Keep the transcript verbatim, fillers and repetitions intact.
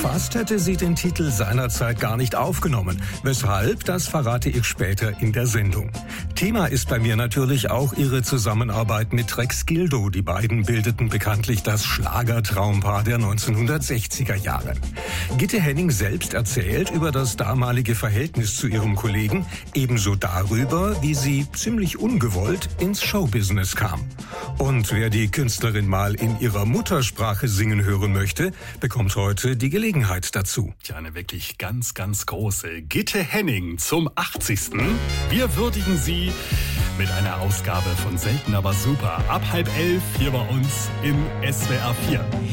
Fast hätte sie den Titel seinerzeit gar nicht aufgenommen. Weshalb, das verrate ich später in der Sendung. Thema ist bei mir natürlich auch ihre Zusammenarbeit mit Rex Gildo. Die beiden bildeten bekanntlich das Schlagertraumpaar der neunzehnhundertsechziger Jahre. Gitte Henning selbst erzählt über das damalige Verhältnis zu ihrem Kollegen, ebenso darüber, wie sie ziemlich ungewollt ins Showbusiness kam. Und wer die Künstlerin mal in ihrer Muttersprache singen hören möchte, bekommt heute die Gelegenheit dazu. Ja, eine wirklich ganz, ganz große Gitte Henning zum achtzigsten Wir würdigen sie mit einer Ausgabe von Selten aber super. Ab halb elf hier bei uns im S W R vier.